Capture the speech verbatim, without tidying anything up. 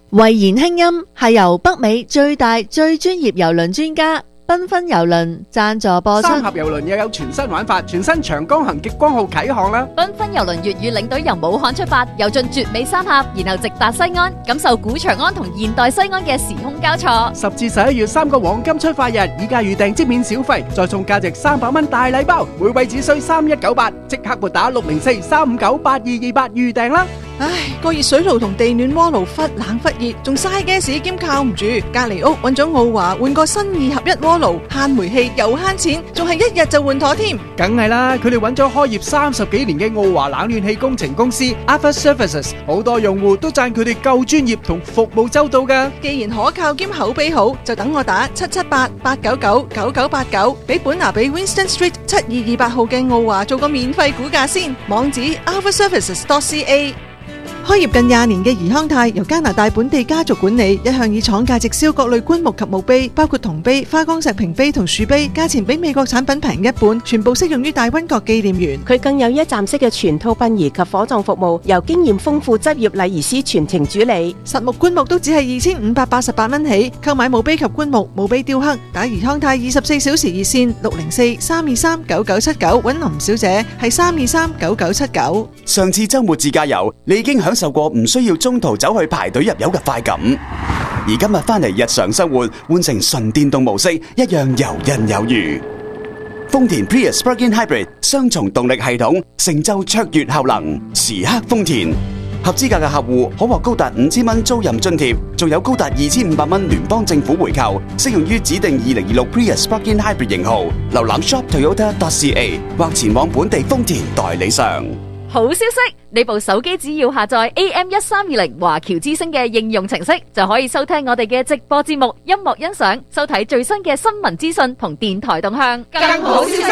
蔚然輕音係由北美最大最專業郵輪專家繽紛郵輪贊助播出。 三峽郵輪又有全新玩法，全新長江行極光號啟航啦！ 繽紛郵輪粵語領隊由武漢出發，遊進絕美三峽，然後直達西安，感受古長安同現代西安嘅時空交錯。 十至十一月三個黃金出發日，以價預訂即免小費，再送價值三百蚊大禮包，每位只需三一九八，即刻撥打六零四三五九八二二八預訂啦！ 唉，個熱水爐同地暖鍋爐忽冷忽熱，仲嘥 gas 兼靠唔住。隔籬屋揾咗奧華換個新二合一鍋爐，慳煤氣又慳錢，仲係一日就換妥添。 梗係啦，佢哋揾咗開業三十幾年嘅奧華冷暖氣工程公司 Alpha Services， 好多用戶都讚佢哋夠專業同服務周到噶。 既然可靠兼口碑好，就等我打七七八八九九九九八九，俾本拿比 Winston Street 七二二八號嘅奧華做個免費估價先。網址 alpha services dot c a。開業近廿年嘅怡康泰由加拿大本地家族管理，一向以廠價直銷各類棺木及墓碑，包括銅碑、花崗石屏碑同樹碑，價錢比美國產品平一半，全部適用於大溫國紀念園。 佢更有一站式嘅全套殯儀及火葬服務，由經驗豐富執業禮儀師全程主理。 實木棺木都只係二千五百八十八蚊起，購買墓碑及棺木、墓碑雕刻，打怡康泰二十四小時熱線六零四三二三九九七九，揾林小姐係三二三九九七九。 上次週末自駕遊，你已經享受過唔需要中途走去排隊入油嘅快感，而今日翻嚟日常生活，換成純電動模式，一樣游刃有餘。豐田 Prius Plug-in Hybrid 雙重動力系統，成就卓越效能，時刻豐田。合資格嘅客戶可獲高達五千蚊租賃津貼，仲有高達二千五百蚊聯邦政府回扣，適用於指定二零二六 Prius Plug-in Hybrid 型號。瀏覽 shop toyota dot c a 或前往本地豐田代理商。 好消息，你部手機只要下載 A M 一三二零華僑之聲嘅應用程式，就可以收聽我哋嘅直播節目、音樂欣賞、收睇最新嘅新聞資訊同電台動向。更好消息